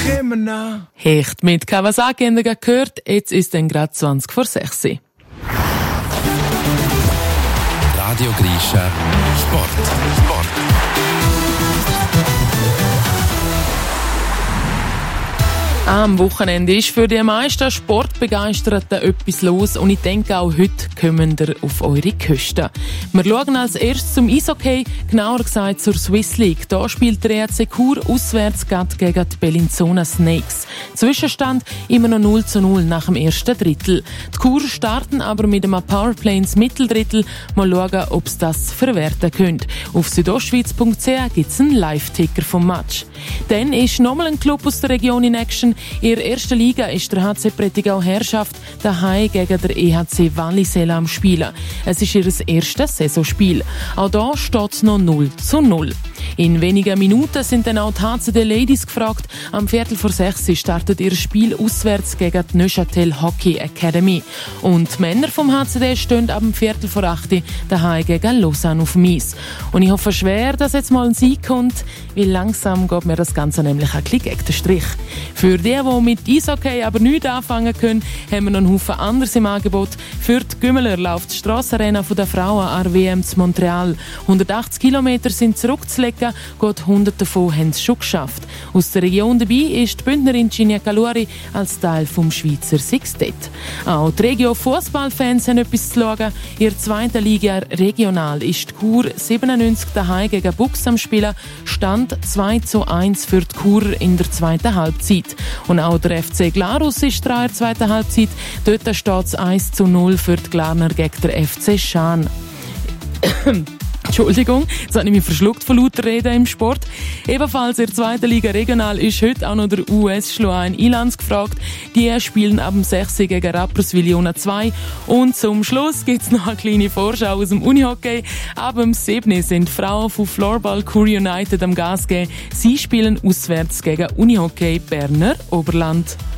kommen an. Hecht mit Kawasaki haben wir gehört, jetzt ist dann gerade 20 vor 6. Radio Grisha Sport. Am Wochenende ist für die meisten Sportbegeisterten etwas los und ich denke auch heute kommen wir auf eure Küste. Wir schauen als erstes zum Eishockey, genauer gesagt zur Swiss League. Da spielt der EHC Chur auswärts gegen die Bellinzona Snakes. Zwischenstand immer noch 0:0 nach dem ersten Drittel. Die Chur starten aber mit einem Powerplay ins Mitteldrittel. Mal schauen, ob sie das verwerten können. Auf südostschweiz.ch gibt es einen Live-Ticker vom Match. Dann ist nochmal ein Club aus der Region in Action. In der ersten Liga ist der HC Prättigau Herrschaft daheim gegen der EHC Wallisella am Spielen. Es ist ihr erstes Saisonspiel. Auch da steht es noch 0:0. In wenigen Minuten sind dann auch die HCD Ladies gefragt. Am 5:45 startet ihr Spiel auswärts gegen die Neuchâtel Hockey Academy. Und die Männer vom HCD stehen ab dem 7:45 daheim gegen Lausanne auf dem Eis. Und ich hoffe schwer, dass jetzt mal ein Sieg kommt, weil langsam geht mir das Ganze nämlich ein bisschen gegen den Strich. Für die mit Eishockey aber nichts anfangen können, haben wir noch einen Haufen anderes im Angebot. Für die Gümmeler läuft die Strassenarena der Frauen an der WM zu Montreal. 180 Kilometer sind zurückzulegen, gut 100 davon haben es schon geschafft. Aus der Region dabei ist die Bündnerin Ginia Caluri als Teil vom Schweizer Sixtet. Auch die Regio-Fußballfans haben etwas zu schauen. In der zweiten Liga regional ist die Chur 97 daheim gegen Bux am Spielen. Stand 2:1 für die Chur in der zweiten Halbzeit. Und auch der FC Glarus ist dran in der zweiten Halbzeit. Dort steht es 1:0 für die Glarner gegen den FC Schaan. Entschuldigung, jetzt habe ich mich verschluckt von lauter Reden im Sport. Ebenfalls in der zweiten Liga regional ist heute auch noch der US Schluein Ilanz gefragt. Die spielen ab dem 6 gegen Rapperswil Jona 2. Und zum Schluss gibt es noch eine kleine Vorschau aus dem Unihockey. Ab dem 7 sind Frauen von Floorball Chur United am Gas geben. Sie spielen auswärts gegen Unihockey Berner Oberland.